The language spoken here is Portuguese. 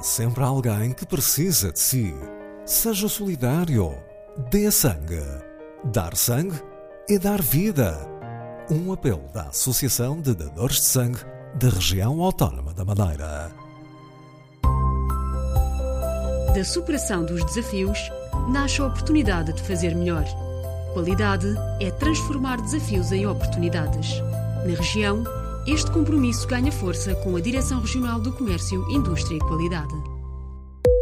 sempre alguém que precisa de si. Seja solidário. Dê sangue. Dar sangue é dar vida. Um apelo da Associação de Dadores de Sangue da Região Autónoma da Madeira. Da superação dos desafios, nasce a oportunidade de fazer melhor. Qualidade é transformar desafios em oportunidades. Na região, este compromisso ganha força com a Direção Regional do Comércio, Indústria e Qualidade.